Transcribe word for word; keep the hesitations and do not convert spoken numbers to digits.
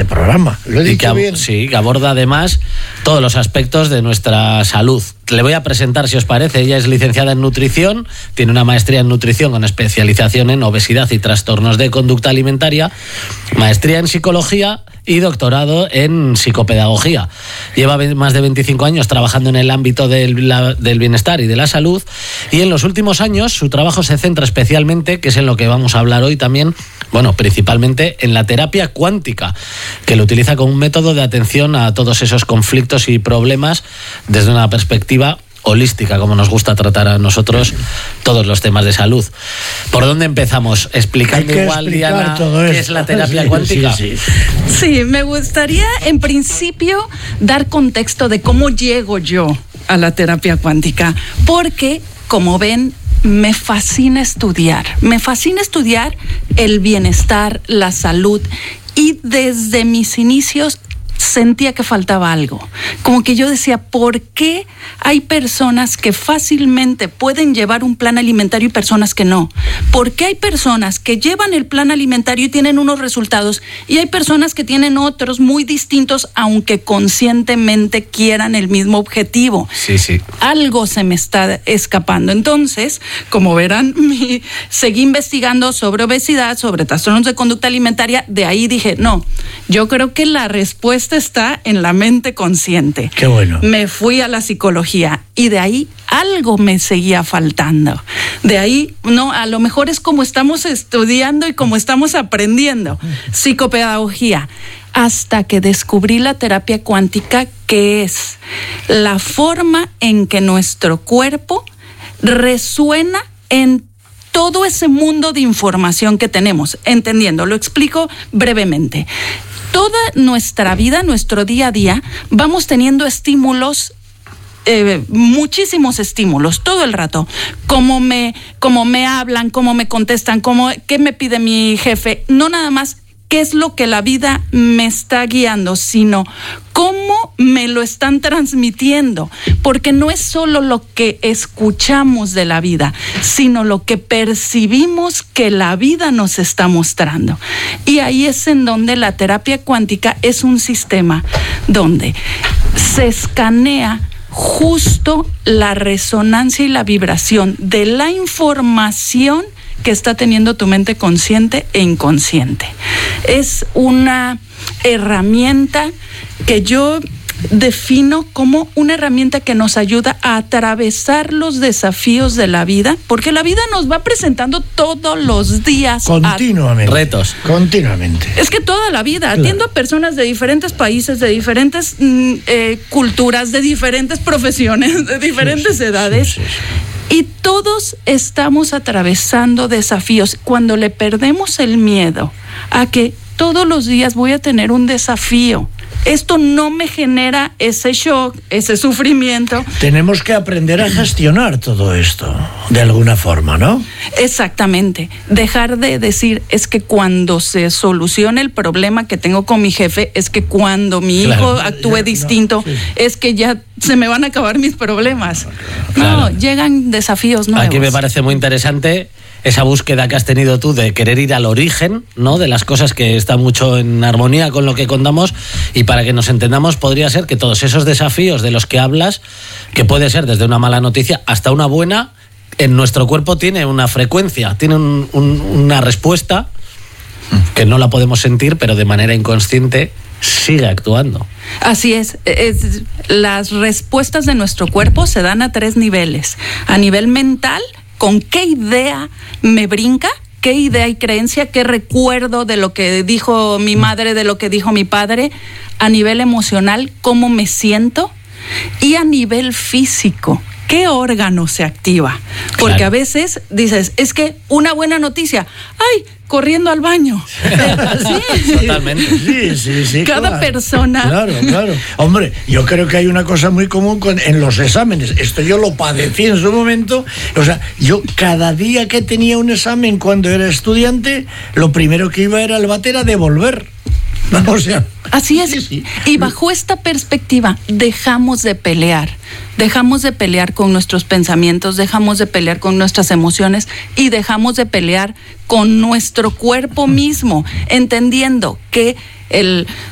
este programa. ¿Lo he y dicho que, bien? Sí, que aborda además todos los aspectos de nuestra salud. Le voy a presentar, si os parece. Ella es licenciada en nutrición, tiene una maestría en nutrición con especialización en obesidad y trastornos de conducta alimentaria, maestría en psicología y doctorado en psicopedagogía. Lleva más de veinticinco años trabajando en el ámbito del, la, del bienestar y de la salud, y en los últimos años su trabajo se centra especialmente, que es en lo que vamos a hablar hoy también, bueno, principalmente en la terapia cuántica, que lo utiliza como un método de atención a todos esos conflictos y problemas desde una perspectiva holística, como nos gusta tratar a nosotros todos los temas de salud. ¿Por dónde empezamos? Explicando igual, Diana, qué es la terapia sí, cuántica. Sí, sí. Sí, me gustaría en principio dar contexto de cómo llego yo a la terapia cuántica, porque, como ven, me fascina estudiar, me fascina estudiar el bienestar, la salud, y desde mis inicios sentía que faltaba algo. Como que yo decía, ¿por qué hay personas que fácilmente pueden llevar un plan alimentario y personas que no? ¿Por qué hay personas que llevan el plan alimentario y tienen unos resultados y hay personas que tienen otros muy distintos, aunque conscientemente quieran el mismo objetivo? Sí, sí. Algo se me está escapando. Entonces, como verán, mi, seguí investigando sobre obesidad, sobre trastornos de conducta alimentaria. De ahí dije, no, yo creo que la respuesta está en la mente consciente. Qué bueno. Me fui a la psicología y de ahí algo me seguía faltando. De ahí, no, a lo mejor es como estamos estudiando y como estamos aprendiendo. Psicopedagogía. Hasta que descubrí la terapia cuántica, que es la forma en que nuestro cuerpo resuena en todo ese mundo de información que tenemos. Entendiendo, lo explico brevemente. Toda nuestra vida, nuestro día a día, vamos teniendo estímulos, eh, muchísimos estímulos, todo el rato. Cómo me, cómo me hablan, cómo me contestan, cómo, qué me pide mi jefe. No nada más qué es lo que la vida me está guiando, sino cómo me lo están transmitiendo. Porque no es solo lo que escuchamos de la vida, sino lo que percibimos que la vida nos está mostrando. Y ahí es en donde la terapia cuántica es un sistema donde se escanea justo la resonancia y la vibración de la información que está teniendo tu mente consciente e inconsciente. Es una herramienta que yo defino como una herramienta que nos ayuda a atravesar los desafíos de la vida, porque la vida nos va presentando todos los días continuamente a... retos. Continuamente. Es que toda la vida Claro. atiendo a personas de diferentes países, de diferentes mm, eh, culturas, de diferentes profesiones, de diferentes Sí, sí, edades. sí, sí, sí. Y todos estamos atravesando desafíos. Cuando le perdemos el miedo a que todos los días voy a tener un desafío, esto no me genera ese shock, ese sufrimiento. Tenemos que aprender a gestionar todo esto, de alguna forma, ¿no? Exactamente. Dejar de decir, es que cuando se solucione el problema que tengo con mi jefe, es que cuando mi Claro, hijo actúe ya, no, distinto, sí. es que ya se me van a acabar mis problemas. Claro. No, llegan desafíos nuevos. Aquí me parece muy interesante esa búsqueda que has tenido tú de querer ir al origen, ¿no?, de las cosas, que están mucho en armonía con lo que contamos. Y para que nos entendamos, podría ser que todos esos desafíos de los que hablas, que puede ser desde una mala noticia hasta una buena, en nuestro cuerpo tiene una frecuencia, tiene un, un, una respuesta que no la podemos sentir, pero de manera inconsciente sigue actuando. Así es, es, las respuestas de nuestro cuerpo se dan a tres niveles. A nivel mental, ¿con qué idea me brinca? ¿Qué idea y creencia? ¿Qué recuerdo de lo que dijo mi madre, de lo que dijo mi padre? A nivel emocional, ¿cómo me siento? Y a nivel físico, ¿qué órgano se activa? Porque Claro. a veces dices, es que una buena noticia, ¡ay! Corriendo al baño. Sí. Totalmente. Sí, sí, sí. Cada claro. persona. Claro, claro. Hombre, yo creo que hay una cosa muy común con, en los exámenes. Esto yo lo padecí en su momento. O sea, yo cada día que tenía un examen cuando era estudiante, lo primero que iba era al váter a devolver. O sea, Así es. sí, sí. Y bajo esta perspectiva, dejamos de pelear. Dejamos de pelear con nuestros pensamientos, dejamos de pelear con nuestras emociones y dejamos de pelear con nuestro cuerpo mismo, entendiendo que el